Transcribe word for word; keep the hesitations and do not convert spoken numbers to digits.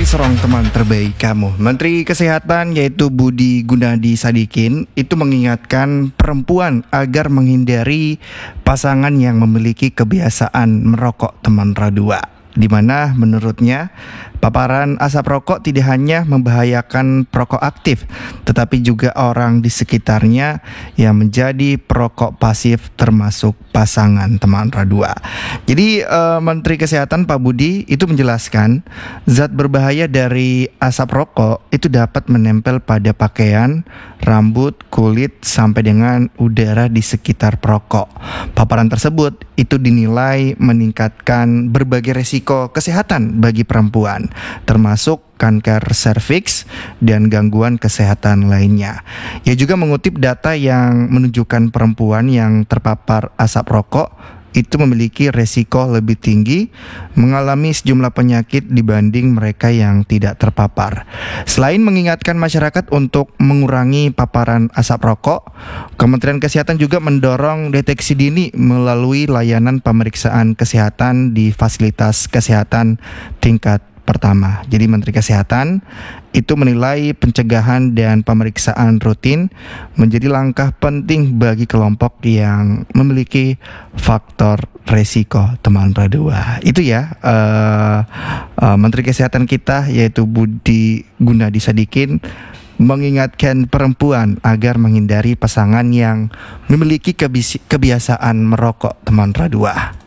Hai serong teman terbaik kamu. Menteri Kesehatan yaitu Budi Gunadi Sadikin itu mengingatkan perempuan agar menghindari pasangan yang memiliki kebiasaan merokok teman radua, di mana menurutnya paparan asap rokok tidak hanya membahayakan perokok aktif, tetapi juga orang di sekitarnya yang menjadi perokok pasif termasuk pasangan teman radua. Jadi eh, Menteri Kesehatan Pak Budi itu menjelaskan zat berbahaya dari asap rokok itu dapat menempel pada pakaian, rambut, kulit sampai dengan udara di sekitar perokok. Paparan tersebut itu dinilai meningkatkan berbagai resiko kesehatan bagi perempuan, termasuk kanker serviks dan gangguan kesehatan lainnya. Ia juga mengutip data yang menunjukkan perempuan yang terpapar asap rokok itu memiliki resiko lebih tinggi mengalami sejumlah penyakit dibanding mereka yang tidak terpapar. Selain mengingatkan masyarakat untuk mengurangi paparan asap rokok, Kementerian Kesehatan juga mendorong deteksi dini melalui layanan pemeriksaan kesehatan di fasilitas kesehatan tingkat pertama. Jadi Menteri Kesehatan itu menilai pencegahan dan pemeriksaan rutin menjadi langkah penting bagi kelompok yang memiliki faktor resiko teman radua. Itu ya uh, uh, Menteri Kesehatan kita yaitu Budi Gunadi Sadikin mengingatkan perempuan agar menghindari pasangan yang memiliki kebiasaan merokok teman radua.